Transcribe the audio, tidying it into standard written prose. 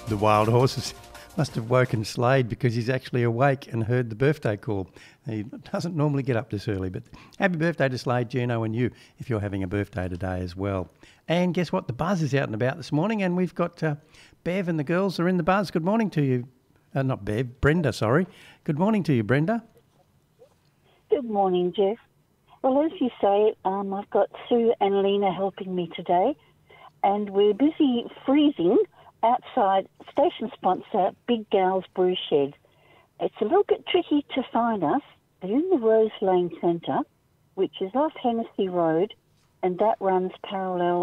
The wild horses must have woken Slade because he's actually awake and heard the birthday call. He doesn't normally get up this early, but happy birthday to Slade, Gino, and you if you're having a birthday today as well. And guess what? The buzz is out and about this morning, and we've got Bev and the girls are in the buzz. Good morning to you. Not Bev, Brenda, sorry. Good morning to you, Brenda. Good morning, Jeff. Well, as you say, I've got Sue and Lena helping me today, and we're busy freezing outside station sponsor Big Gal's Brew Shed. It's a little bit tricky to find us. They're in the Rose Lane Centre, which is off Hennessy Road, and that runs parallel